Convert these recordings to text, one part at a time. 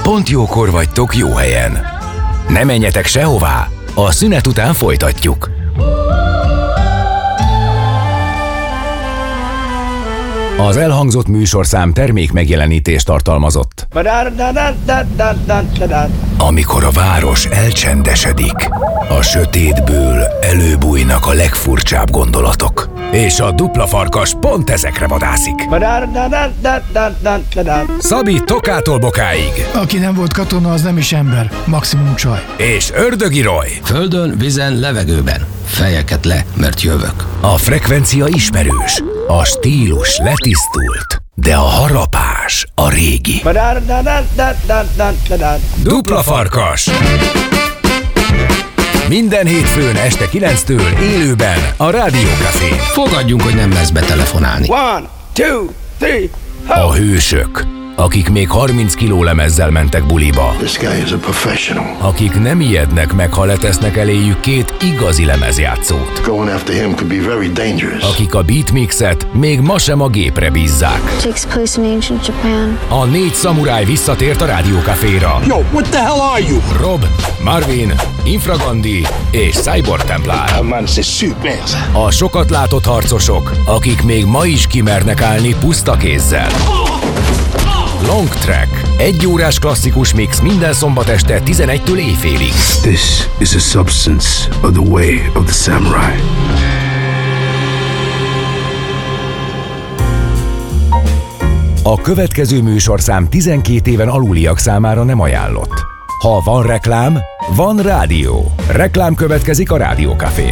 Pont jókor vagytok jó helyen. Ne menjetek sehová, a szünet után folytatjuk. Az elhangzott műsorszám termék megjelenítést tartalmazott. Amikor a város elcsendesedik, a sötétből előbújnak a legfurcsább gondolatok. És a dupla farkas pont ezekre vadászik. Szabi Tokától Bokáig. Aki nem volt katona, az nem is ember, maximum csaj. És Ördögi Roy. Földön, vízen, levegőben. Fejeket le, mert jövök. A frekvencia ismerős, a stílus letisztult, de a harapás a régi. Dupla farkas. Minden hétfőn este 9-től élőben a Rádió Cafén. Fogadjunk, hogy nem lesz betelefonálni. 1, 2, 3, A hősök, akik még 30 kiló lemezzel mentek buliba. This guy is a professional. Akik nem ijednek meg, ha letesznek eléjük két igazi lemezjátszót. Going after him could be very dangerous. Akik a beatmixet még ma sem a gépre bízzák. Takes place in ancient Japan. A 4 szamuráj visszatért a Rádió Caféra. Yo, what the hell are you? Rob, Marvin, Infragandi és Cyborg Templár. Man, c'est super ça. A sokat látott harcosok, akik még ma is kimernek állni puszta kézzel. Long Track. 1 órás klasszikus mix minden szombat este 11-től éjfélig. This is a substance of the way of the samurai. A következő műsorszám 12 éven aluliak számára nem ajánlott. Ha van reklám, van rádió. Reklám következik a Rádió Cafén.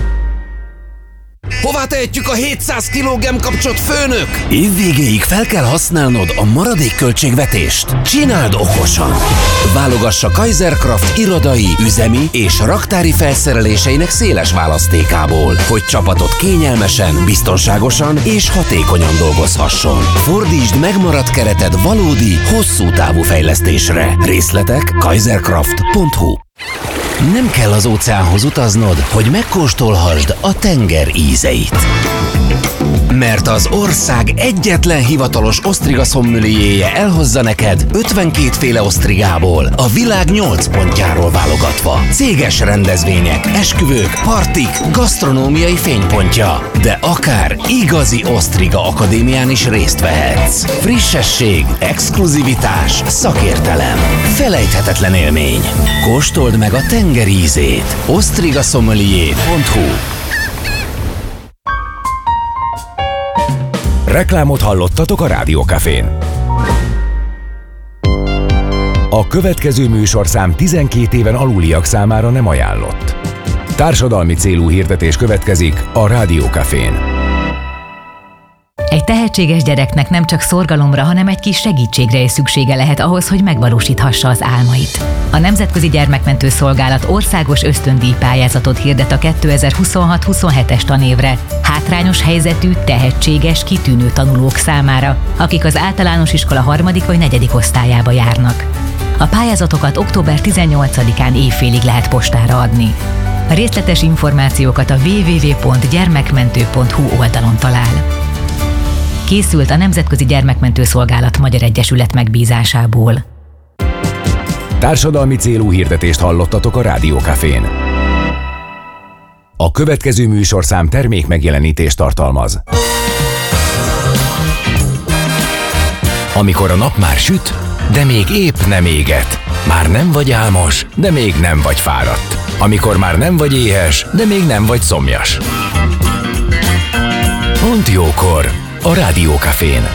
Hová tehetjük a 700 kg gemkapcsot, főnök? Évvégéig fel kell használnod a maradék költségvetést. Csináld okosan! Válogassa Kaiserkraft irodai, üzemi és raktári felszereléseinek széles választékából, hogy csapatod kényelmesen, biztonságosan és hatékonyan dolgozhasson. Fordítsd megmaradt kereted valódi, hosszú távú fejlesztésre. Részletek kaiserkraft.hu. Nem kell az óceánhoz utaznod, hogy megkóstolhassd a tenger ízeit. Mert az ország egyetlen hivatalos osztriga szommelierje elhozza neked 52 féle osztrigából, a világ 8 pontjáról válogatva. Céges rendezvények, esküvők, partik, gasztronómiai fénypontja. De akár igazi osztriga akadémián is részt vehetsz. Frissesség, exkluzivitás, szakértelem. Felejthetetlen élmény. Kóstold meg a tenger ízét. osztrigasommelier.hu. Reklámot hallottatok a Rádió Cafén. A következő műsorszám 12 éven aluliak számára nem ajánlott. Társadalmi célú hirdetés következik a Rádió Cafén. Egy tehetséges gyereknek nem csak szorgalomra, hanem egy kis segítségre is szüksége lehet ahhoz, hogy megvalósíthassa az álmait. A Nemzetközi Gyermekmentő Szolgálat országos ösztöndíj pályázatot hirdet a 2026-27-es tanévre hátrányos helyzetű, tehetséges, kitűnő tanulók számára, akik az általános iskola 3. vagy 4. osztályába járnak. A pályázatokat október 18-án éjfélig lehet postára adni. A részletes információkat a www.gyermekmentő.hu oldalon talál. Készült a Nemzetközi Gyermekmentő Szolgálat Magyar Egyesület megbízásából. Társadalmi célú hirdetést hallottatok a Rádió Cafén. A következő műsorszám termék megjelenítést tartalmaz. Amikor a nap már süt, de még épp nem éget. Már nem vagy álmos, de még nem vagy fáradt. Amikor már nem vagy éhes, de még nem vagy szomjas. Pont jókor a Rádió Cafén.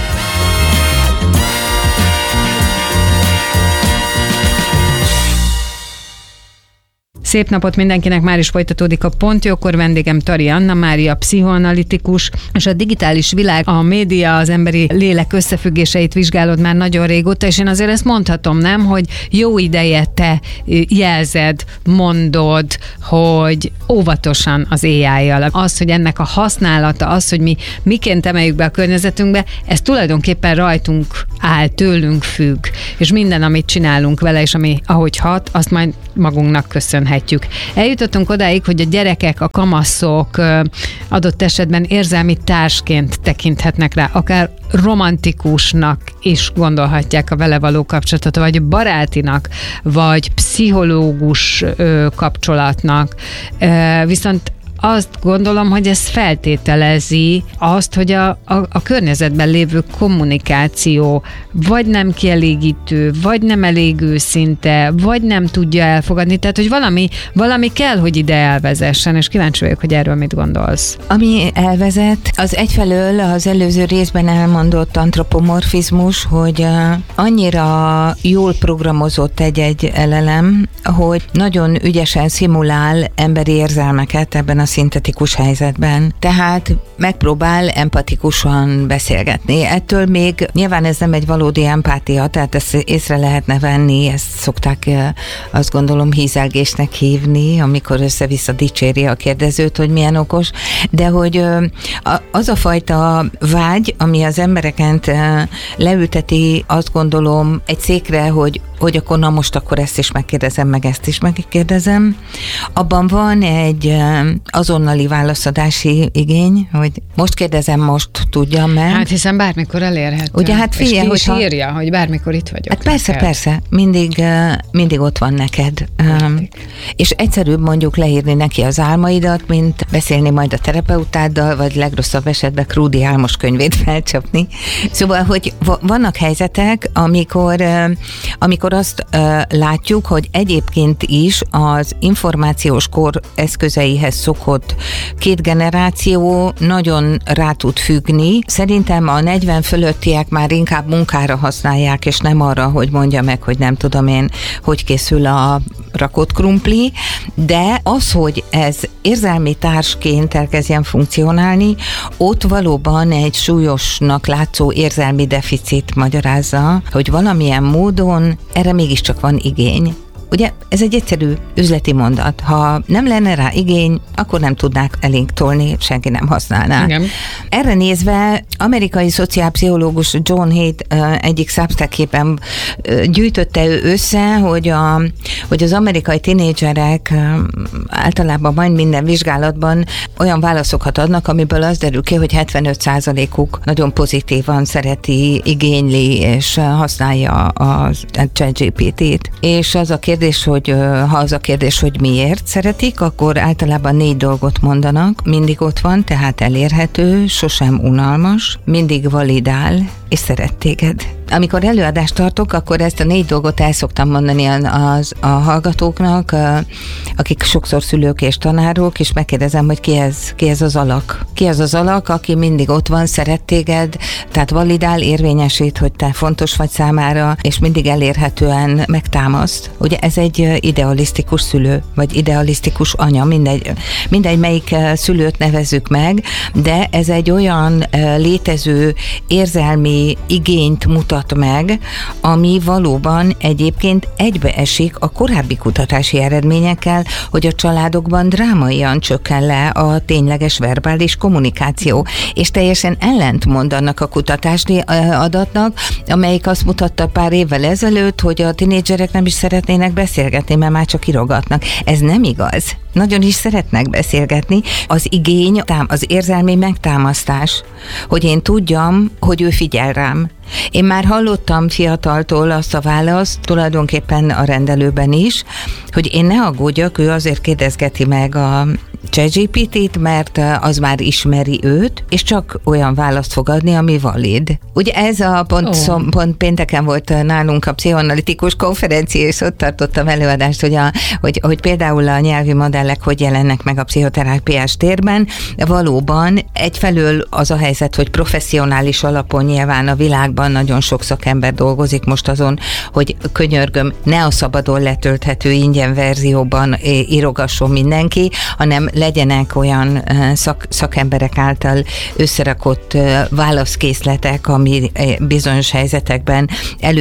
Szép napot mindenkinek, már is folytatódik a Pont Jókor. Vendégem Tari Anna Mária, pszichoanalitikus, és a digitális világ, a média, az emberi lélek összefüggéseit vizsgálod már nagyon régóta, és én azért ezt mondhatom, nem, hogy jó ideje te jelzed, mondod, hogy óvatosan az AI-jal. Az, hogy ennek a használata, az, hogy mi miként emeljük be a környezetünkbe, ez tulajdonképpen rajtunk áll, tőlünk függ, és minden, amit csinálunk vele, és ami ahogy hat, azt majd magunknak köszönhetjük. megélhetjük. Eljutottunk odáig, hogy a gyerekek, a kamaszok adott esetben érzelmi társként tekinthetnek rá, akár romantikusnak is gondolhatják a vele való kapcsolatot, vagy barátinak, vagy pszichológus kapcsolatnak. Viszont azt gondolom, hogy ez feltételezi azt, hogy a környezetben lévő kommunikáció vagy nem kielégítő, vagy nem elég őszinte, vagy nem tudja elfogadni, tehát hogy valami kell, hogy ide elvezessen, és kíváncsi vagyok, hogy erről mit gondolsz. Ami elvezet, az egyfelől az előző részben elmondott antropomorfizmus, hogy annyira jól programozott egy LLM, hogy nagyon ügyesen szimulál emberi érzelmeket ebben a szintetikus helyzetben. Tehát megpróbál empatikusan beszélgetni. Ettől még nyilván ez nem egy valódi empátia, tehát ezt észre lehetne venni, ezt szokták azt gondolom hízelgésnek hívni, amikor össze-vissza dicséri a kérdezőt, hogy milyen okos, de hogy az a fajta vágy, ami az embereket leülteti, azt gondolom egy székre, hogy akkor na most akkor ezt is megkérdezem, meg ezt is megkérdezem. Abban van egy azonnali válaszadási igény, hogy most kérdezem, most tudjam meg. Hát hiszen bármikor elérhető. Ugye, hát figyelj, és ki is írja, hogy bármikor itt vagyok. Hát persze, mindig ott van neked. És egyszerűbb mondjuk leírni neki az álmaidat, mint beszélni majd a terapeutáddal, vagy legrosszabb esetben Krúdi álmos könyvét felcsapni. Szóval, hogy vannak helyzetek, amikor azt látjuk, hogy egyébként is az információs kor eszközeihez szokott két generáció nagyon rá tud függni. Szerintem a 40 fölöttiek már inkább munkára használják, és nem arra, hogy mondja meg, hogy nem tudom én, hogy készül a rakott krumpli, de az, hogy ez érzelmi társként elkezdjen funkcionálni, ott valóban egy súlyosnak látszó érzelmi deficit magyarázza, hogy valamilyen módon erre mégiscsak van igény. Ugye ez egy egyszerű üzleti mondat. Ha nem lenne rá igény, akkor nem tudnák elénk tolni, senki nem használná. Igen. Erre nézve amerikai szociálpszichológus John Haidt egyik Substackében gyűjtötte ő össze, hogy az amerikai tinédzserek általában majd minden vizsgálatban olyan válaszokat adnak, amiből az derül ki, hogy 75%-uk nagyon pozitívan szereti, igényli és használja a ChatGPT-t. És az a kérdés, hogy miért szeretik, akkor általában 4 dolgot mondanak. Mindig ott van, tehát elérhető, sosem unalmas, mindig validál, és szeret téged. Amikor előadást tartok, akkor ezt a 4 dolgot el szoktam mondani a hallgatóknak, akik sokszor szülők és tanárok, és megkérdezem, hogy ki ez az alak. Ki az az alak, aki mindig ott van, szeret téged, tehát validál, érvényesít, hogy te fontos vagy számára, és mindig elérhetően megtámaszt. Ugye ez egy idealisztikus szülő, vagy idealisztikus anya, mindegy melyik szülőt nevezzük meg, de ez egy olyan létező érzelmi igényt mutat meg, ami valóban egyébként egybeesik a korábbi kutatási eredményekkel, hogy a családokban drámaian csökken le a tényleges verbális kommunikáció, és teljesen ellentmond annak a kutatási adatnak, amelyik azt mutatta pár évvel ezelőtt, hogy a tinédzserek nem is szeretnének beszélgetni, mert már csak írogatnak. Ez nem igaz. Nagyon is szeretnek beszélgetni. Az igény, az érzelmi megtámasztás, hogy én tudjam, hogy ő figyel rám. Én már hallottam fiataltól azt a választ, tulajdonképpen a rendelőben is, hogy én ne aggódjak, ő azért kérdezgeti meg a ChatGPT-t, mert az már ismeri őt, és csak olyan választ fog adni, ami valid. Ugye ez a pont pénteken volt nálunk a pszichoanalitikus konferencia, és ott tartottam előadást, hogy például a nyelvi modellek hogy jelennek meg a pszichoterápiás térben. Valóban egyfelől az a helyzet, hogy professzionális alapon nyilván a világban nagyon sok szakember dolgozik most azon, hogy könyörgöm, ne a szabadon letölthető ingyen verzióban írogasson mindenki, hanem legyenek olyan szakemberek által összerakott válaszkészletek, ami bizonyos helyzetekben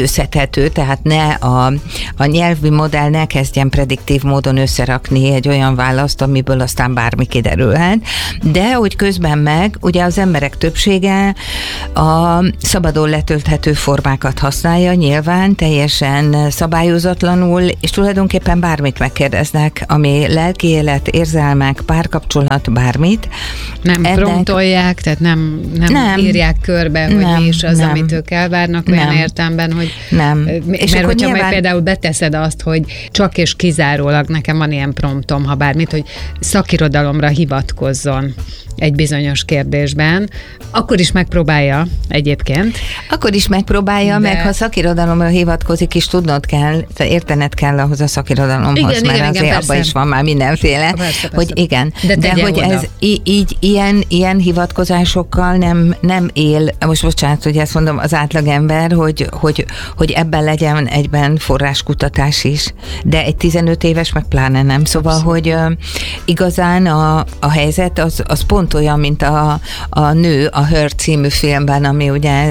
előszedhető, tehát ne a nyelvi modell ne kezdjen prediktív módon összerakni egy olyan választ, amiből aztán bármi kiderülhet, de hogy közben meg ugye az emberek többsége a szabadon letölthető formákat használja, nyilván teljesen szabályozatlanul, és tulajdonképpen bármit megkérdeznek, ami lelki élet, érzelmek, párkapcsolat, bármit. Nem promptolják, tehát nem írják körbe, hogy mi is az, amit ők elvárnak olyan értelemben, hogy... Nem. És mert hogyha nyilván... például beteszed azt, hogy csak és kizárólag nekem van ilyen promptom, ha bármit, hogy szakirodalomra hivatkozzon egy bizonyos kérdésben, akkor is megpróbálja egyébként. Akkor is megpróbálja, meg ha szakirodalomra hivatkozik, és tudnod kell, értened kell ahhoz a szakirodalomhoz, mert azért abban is van már mindenféle, persze. Hogy igen. De hogy oda. Ez így ilyen hivatkozásokkal nem él, most bocsánat, hogy ezt mondom, az átlagember, hogy ebben legyen egyben forráskutatás is, de egy 15 éves meg pláne nem. Szóval, hogy igazán a helyzet az pont olyan, mint a nő a Her című filmben, ami ugye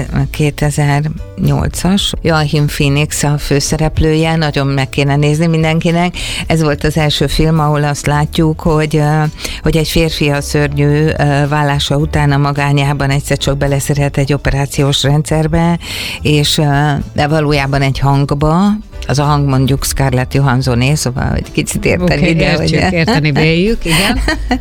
2008-as. Joaquin Phoenix a főszereplője, nagyon meg kéne nézni mindenkinek. Ez volt az első film, ahol azt látjuk, hogy egy férfi a szörnyű vállása után a magányában egyszer csak beleszeret egy operációs rendszerbe, és valójában egy hangba, az a hang mondjuk Scarlett Johanssoné, szóval hogy kicsit érteni. Érteni véljük, igen.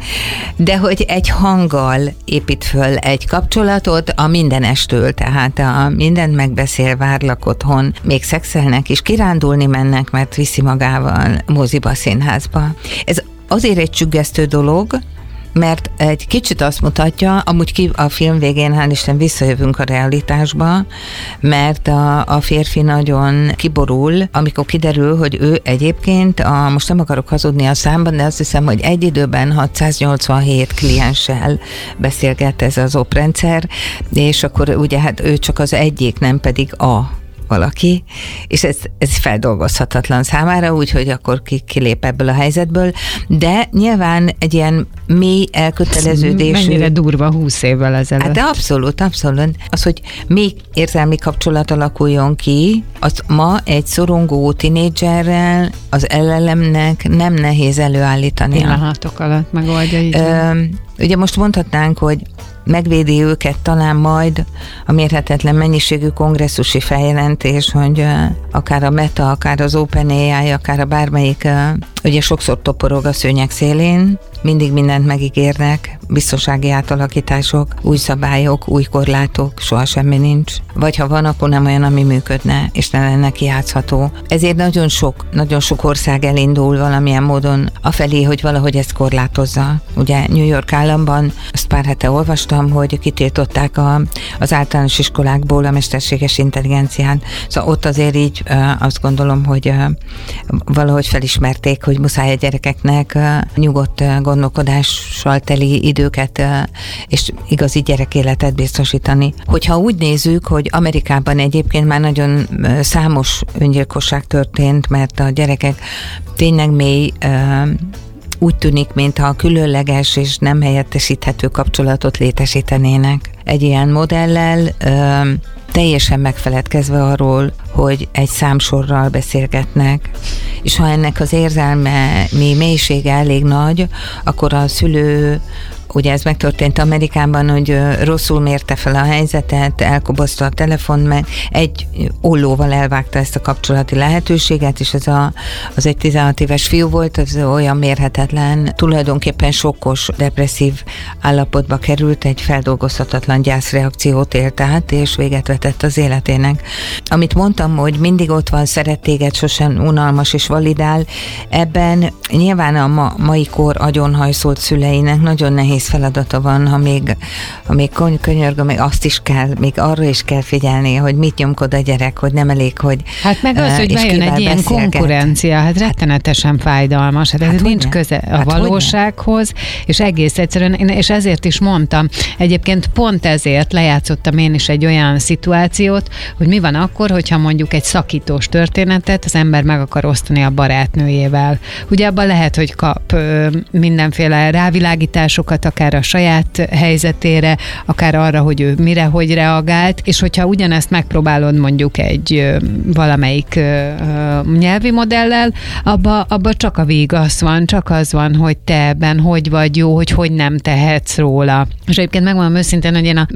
De hogy egy hanggal épít föl egy kapcsolatot a mindenestől, tehát a mindent megbeszél, várlak otthon, még szexelnek is, kirándulni mennek, mert viszi magával moziba, színházba. Ez azért egy csüggesztő dolog, mert egy kicsit azt mutatja, amúgy a film végén, hál' Isten, visszajövünk a realitásba, mert a férfi nagyon kiborul, amikor kiderül, hogy ő egyébként, most nem akarok hazudni a számban, de azt hiszem, hogy egy időben 687 klienssel beszélget ez az oprendszer, és akkor ugye hát ő csak az egyik, nem pedig valaki, és ez feldolgozhatatlan számára, úgyhogy akkor kilép ebből a helyzetből, de nyilván egy ilyen mély elköteleződésű... Mennyire durva 20 évvel ezelőtt. Hát de abszolút. Az, hogy mély érzelmi kapcsolat alakuljon ki, az ma egy szorongó tinédzserrel az LLM-nek nem nehéz előállítani. Pillanatok alatt megoldja így. Ugye most mondhatnánk, hogy megvédi őket talán majd a mérhetetlen mennyiségű kongresszusi feljelentés, hogy akár a Meta, akár az OpenAI, akár a bármelyik, ugye sokszor toporog a szőnyeg szélén, mindig mindent megígérnek, biztonsági átalakítások, új szabályok, új korlátok, soha semmi nincs. Vagy ha van, akkor nem olyan, ami működne, és ne lenne kijátszható. Ezért nagyon sok ország elindul valamilyen módon afelé, hogy valahogy ezt korlátozza. Ugye New York államban, azt pár hete olvastam, hogy kitiltották az általános iskolákból a mesterséges intelligenciát. Szóval ott azért így azt gondolom, hogy valahogy felismerték, hogy muszáj a gyerekeknek nyugodt gondolkodással teli időket és igazi gyerekéletet biztosítani. Hogyha úgy nézzük, hogy Amerikában egyébként már nagyon számos öngyilkosság történt, mert a gyerekek tényleg mély úgy tűnik, mintha különleges és nem helyettesíthető kapcsolatot létesítenének. Egy ilyen modellel teljesen megfeledkezve arról, hogy egy számsorral beszélgetnek, és ha ennek az érzelmi mélysége elég nagy, akkor a szülő, ugye ez megtörtént Amerikában, hogy rosszul mérte fel a helyzetet, elkobozta a telefon, mert egy ollóval elvágta ezt a kapcsolati lehetőséget, és az egy 16 éves fiú volt, az olyan mérhetetlen, tulajdonképpen sokkos, depresszív állapotba került, egy feldolgozhatatlan gyászreakciót élt át, és véget vetett az életének. Amit mondtam, hogy mindig ott van, szeret téged, sosem unalmas és validál, ebben nyilván a mai kor agyonhajszolt szüleinek nagyon nehéz feladata van, ha még könyörgöm, még azt is kell, még arra is kell figyelni, hogy mit nyomkod a gyerek, hogy nem elég, hogy hát meg az, hogy bejön egy ilyen konkurencia, hát rettenetesen fájdalmas, hát ez nincs köze a valósághoz, és egész egyszerűen, és ezért is mondtam, egyébként pont ezért lejátszottam én is egy olyan szituációt, hogy mi van akkor, hogyha mondjuk egy szakítós történetet az ember meg akar osztani a barátnőjével. Ugye abban lehet, hogy kap mindenféle rávilágításokat a akár a saját helyzetére, akár arra, hogy ő mire, hogy reagált, és hogyha ugyanezt megpróbálod mondjuk egy valamelyik nyelvi modellel, abba csak a vígasz van, csak az van, hogy te ebben hogy vagy jó, hogy nem tehetsz róla. És egyébként megmondom őszintén, hogy én a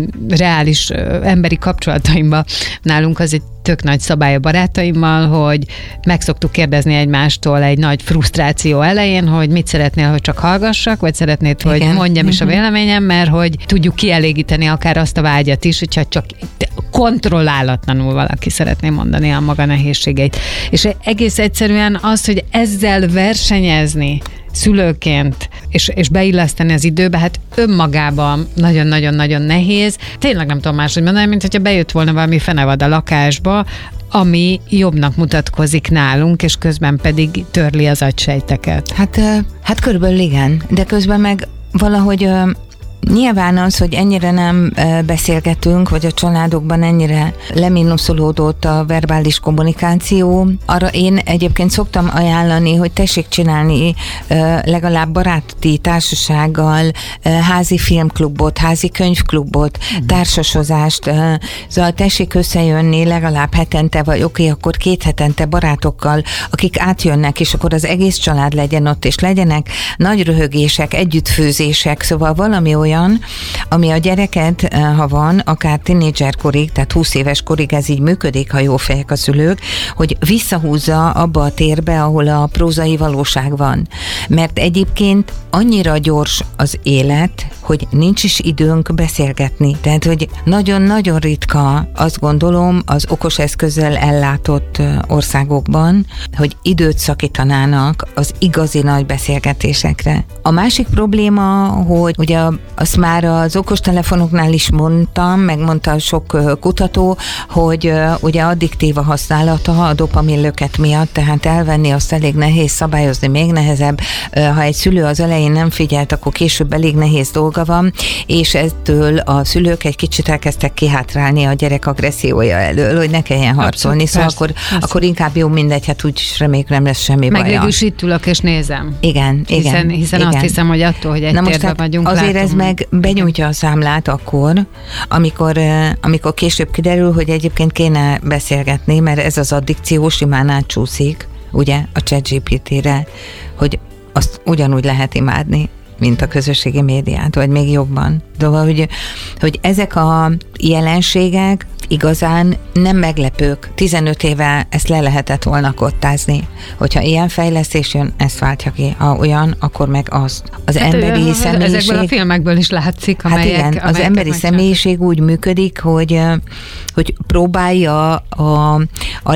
reális emberi kapcsolataimban nálunk az egy tök nagy szabály a barátaimmal, hogy meg szoktuk kérdezni egymástól egy nagy frusztráció elején, hogy mit szeretnél, hogy csak hallgassak, vagy szeretnéd, hogy mondjam is a véleményem, mert hogy tudjuk kielégíteni akár azt a vágyat is, hogyha csak kontrollálatlanul valaki szeretné mondani a maga nehézségeit. És egész egyszerűen az, hogy ezzel versenyezni szülőként, és beilleszteni az időbe, hát önmagában nagyon-nagyon-nagyon nehéz. Tényleg nem tudom máshogy mondani, mint hogyha bejött volna valami fenevad a lakásba, ami jobbnak mutatkozik nálunk, és közben pedig törli az agysejteket. Hát körülbelül igen, de közben meg valahogy nyilván az, hogy ennyire nem beszélgetünk, vagy a családokban ennyire leminuszolódott a verbális kommunikáció, arra én egyébként szoktam ajánlani, hogy tessék csinálni legalább baráti társasággal házi filmklubot, házi könyvklubot, társasozást, szóval tessék összejönni legalább hetente, vagy akkor 2 hetente barátokkal, akik átjönnek, és akkor az egész család legyen ott, és legyenek nagy röhögések, együttfőzések, szóval valami olyan, ami a gyereket, ha van, akár tínédzserkorig, tehát 20 éves korig ez így működik, ha jó fejek a szülők, hogy visszahúzza abba a térbe, ahol a prózai valóság van. Mert egyébként annyira gyors az élet, hogy nincs is időnk beszélgetni. Tehát, hogy nagyon-nagyon ritka, azt gondolom, az okos eszközzel ellátott országokban, hogy időt szakítanának az igazi nagy beszélgetésekre. A másik probléma, hogy ugye azt már az okostelefonoknál is mondtam, megmondta sok kutató, hogy ugye addiktív a használata a dopaminlöket miatt, tehát elvenni azt elég nehéz, szabályozni még nehezebb. Ha egy szülő az elején nem figyelt, akkor később elég nehéz dolga van, és ettől a szülők egy kicsit elkezdtek kihátrálni a gyerek agressziója elől, hogy ne kelljen harcolni, abszolút, szóval akkor inkább jó mindegy, hát úgy reméljük nem lesz semmi baja. Meg végül is itt ülök és nézem. Igen. Hiszen azt hiszem, hogy attól, hogy egy térben vagyunk, azért látom, ez meg benyújtja a számlát akkor, amikor később kiderül, hogy egyébként kéne beszélgetni, mert ez az addikció simán átcsúszik, ugye, a ChatGPT-re, hogy azt ugyanúgy lehet imádni, mint a közösségi médiát, vagy még jobban. De hogy ezek a jelenségek igazán nem meglepők. 15 éve ezt le lehetett volna kottázni. Hogyha ilyen fejlesztés jön, ezt váltja ki. Ha olyan, akkor meg azt. Az emberi személyiség... Ezekből a filmekből is látszik, amelyek az emberi személyiség úgy működik, hogy próbálja a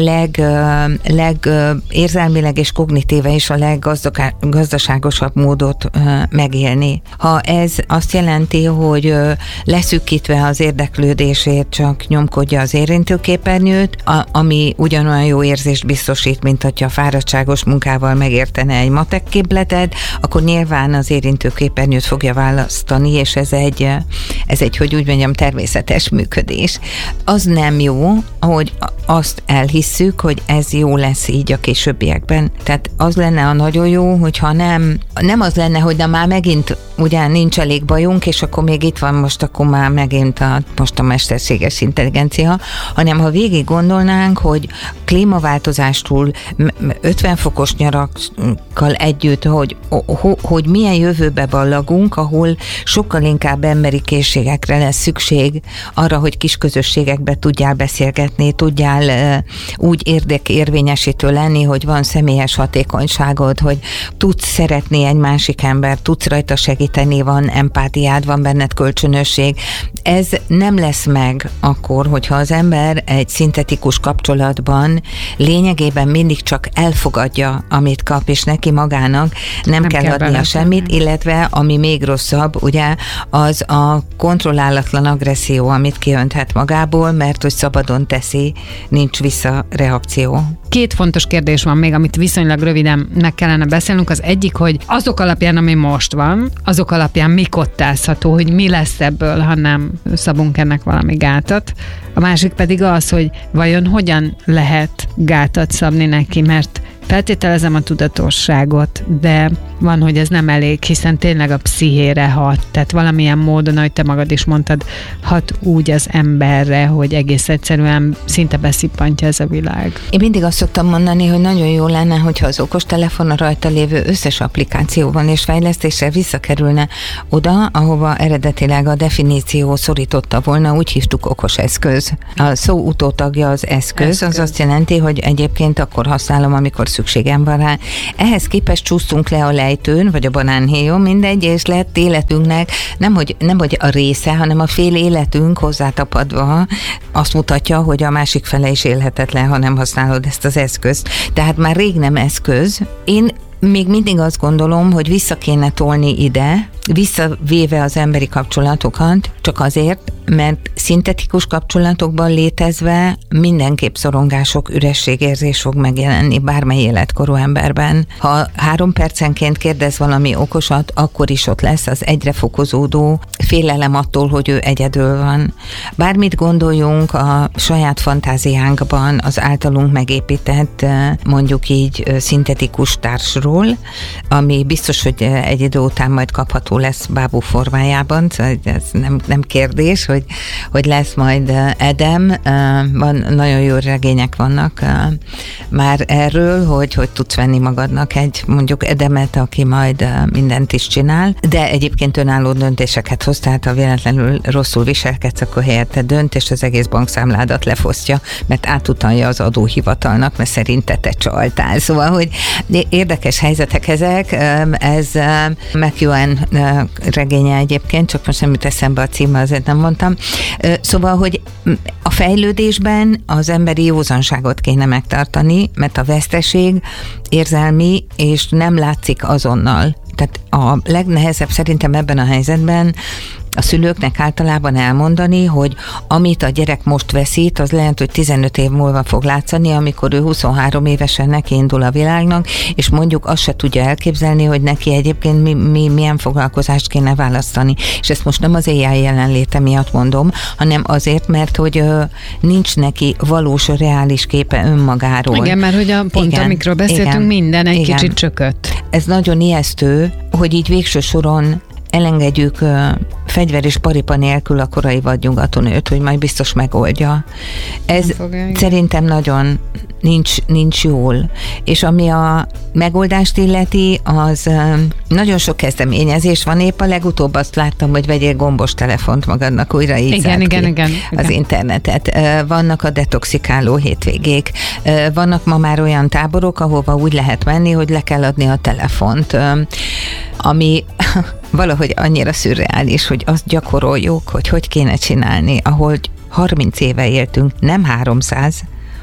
legérzelmileg és kognitíve és a leggazdaságosabb módot megélni. Ha ez azt jelenti, hogy leszűkítve az érdeklődését csak nyomkodja az érintőképernyőt, ami ugyanolyan jó érzést biztosít, mint hogyha fáradtságos munkával megértene egy matek képletet, akkor nyilván az érintőképernyőt fogja választani, és ez egy, hogy úgy mondjam, természetes működés. Az nem jó, hogy azt elhisszük, hogy ez jó lesz így a későbbiekben. Tehát az lenne a nagyon jó, hogyha nem az lenne, hogy már megint ugyan nincs elég bajunk, és akkor még itt van most, akkor már megint a mesterséges intelligencia, hanem ha végig gondolnánk, hogy klímaváltozástól 50 fokos nyarakkal együtt, hogy milyen jövőbe ballagunk, ahol sokkal inkább emberi készségekre lesz szükség arra, hogy kis közösségekbe tudjál beszélgetni, tudjál úgy érdekérvényesítő lenni, hogy van személyes hatékonyságod, hogy tudsz szeretni egy másik embert, tudsz rajta segíteni, van empátiád, van benned kölcsönösség. Ez nem lesz meg akkor, hogyha az ember egy szintetikus kapcsolatban lényegében mindig csak elfogadja, amit kap, és neki magának nem kell adnia semmit, illetve ami még rosszabb, ugye, az a kontrollálatlan agresszió, amit kiönthet magából, mert hogy szabadon teszi, nincs visszareakció. 2 fontos kérdés van még, amit viszonylag röviden meg kellene beszélnünk. Az egyik, hogy azok alapján, ami most van, azok alapján mi kottázható, hogy mi lesz ebből, ha nem szabunk ennek valami gátat. A másik pedig az, hogy vajon hogyan lehet gátat szabni neki, mert Feltételezem a tudatosságot, de van, hogy ez nem elég, hiszen tényleg a pszichére hat. Tehát valamilyen módon, ahogy te magad is mondtad, hat úgy az emberre, hogy egész egyszerűen szinte beszippantja ez a világ. Én mindig azt szoktam mondani, hogy nagyon jó lenne, hogyha az okostelefon a rajta lévő összes applikációban és fejlesztéssel visszakerülne oda, ahova eredetileg a definíció szorította volna, úgy hívtuk okos eszköz. A szó utótagja az eszköz, az azt jelenti, hogy egyébként akkor használom, amikor szükségem van rá. Ehhez képest csúsztunk le a lejtőn, vagy a banánhéjon, mindegy, és lett életünknek nem hogy a része, hanem a fél életünk hozzátapadva azt mutatja, hogy a másik fele is élhetetlen, ha nem használod ezt az eszközt. Tehát már rég nem eszköz. Én még mindig azt gondolom, hogy vissza kéne tolni ide, visszavéve az emberi kapcsolatokat, csak azért, mert szintetikus kapcsolatokban létezve mindenképp szorongások, ürességérzés fog megjelenni bármely életkorú emberben. Ha 3 percenként kérdez valami okosat, akkor is ott lesz az egyre fokozódó félelem attól, hogy ő egyedül van. Bármit gondoljunk a saját fantáziánkban az általunk megépített, mondjuk így szintetikus társról, ami biztos, hogy egy idő után majd kapható lesz bábú formájában, ez nem kérdés, hogy lesz majd Edem. Nagyon jó regények vannak már erről, hogy tudsz venni magadnak egy mondjuk Edemet, aki majd mindent is csinál, de egyébként önálló döntéseket hoz, tehát ha véletlenül rosszul viselkedsz, akkor helyette dönt, és az egész bankszámládat lefosztja, mert átutalja az adóhivatalnak, mert szerinte te csaltál. Szóval, hogy érdekes helyzetek ezek, ez McEwan regénye egyébként, csak most nem jut eszembe a címe, azért nem mondtam. Szóval, hogy a fejlődésben az emberi józanságot kéne megtartani, mert a veszteség érzelmi, és nem látszik azonnal. Tehát a legnehezebb szerintem ebben a helyzetben a szülőknek általában elmondani, hogy amit a gyerek most veszít, az lehet, hogy 15 év múlva fog látszani, amikor ő 23 évesen neki indul a világnak, és mondjuk azt se tudja elképzelni, hogy neki egyébként milyen foglalkozást kéne választani. És ezt most nem az AI jelenléte miatt mondom, hanem azért, mert hogy nincs neki valós, reális képe önmagáról. Igen, mert hogy pont amikről beszéltünk, igen, minden egy kicsit csökött. Ez nagyon ijesztő, hogy így végső soron elengedjük fegyver és paripa nélkül a korai vadnyugaton őt, hogy majd biztos megoldja. Ez szerintem nagyon nincs jól. És ami a megoldást illeti, az nagyon sok kezdeményezés van. Épp a legutóbb azt láttam, hogy vegyél gombos telefont magadnak, újra így igen, az internetet. Vannak a detoxikáló hétvégék. Vannak ma már olyan táborok, ahova úgy lehet menni, hogy le kell adni a telefont. Ami valahogy annyira szürreális, hogy azt gyakoroljuk, hogy kéne csinálni, ahol 30 éve éltünk, nem 300,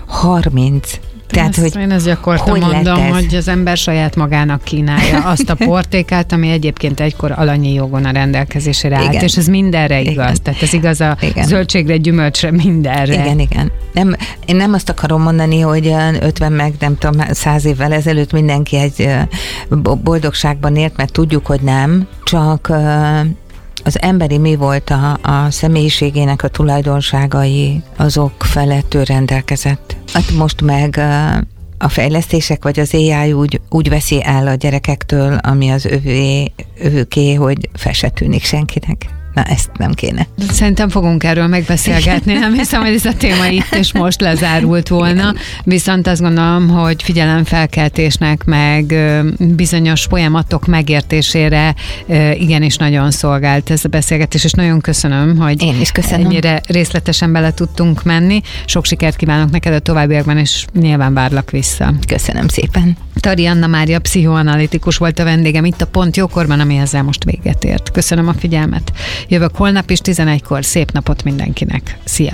30. Tehát, én ezt gyakorta mondom, hogy az ember saját magának kínálja azt a portékát, ami egyébként egykor alanyi jogon a rendelkezésére állt, és ez mindenre igaz. Igen. Tehát ez igaz a zöldségre, gyümölcsre, mindenre. Igen. Én nem azt akarom mondani, hogy 50 meg nem tudom, 100 évvel ezelőtt mindenki egy boldogságban élt, mert tudjuk, hogy nem, csak az emberi mi volt a személyiségének a tulajdonságai, azok felett ő rendelkezett. Hát most meg a fejlesztések vagy az AI úgy veszi el a gyerekektől, ami az övéké, hogy fel se tűnik senkinek. Na, ezt nem kéne. Szerintem fogunk erről megbeszélgetni. Nem hiszem, hogy ez a téma itt és most lezárult volna. Viszont azt gondolom, hogy figyelemfelkeltésnek, meg bizonyos folyamatok megértésére igenis nagyon szolgált ez a beszélgetés, és nagyon köszönöm, hogy én is köszönöm. Ennyire részletesen bele tudtunk menni. Sok sikert kívánok neked a továbbiakban, és nyilván várlak vissza. Köszönöm szépen. Tari Anna Mária pszichoanalitikus volt a vendégem itt a Pont Jókorban, ami ezzel most véget ért. Köszönöm a figyelmet. Jövök holnap is 11-kor. Szép napot mindenkinek. Szia!